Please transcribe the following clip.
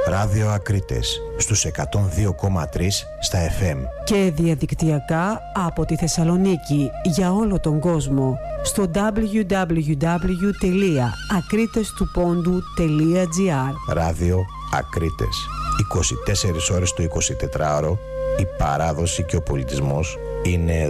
Ράδιο Ακρίτες στους 102,3 στα FM. Και διαδικτυακά από τη Θεσσαλονίκη για όλο τον κόσμο στο www.akritestoupondou.gr. Ράδιο Ακρίτες. 24 ώρες το 24ωρο η παράδοση και ο πολιτισμός είναι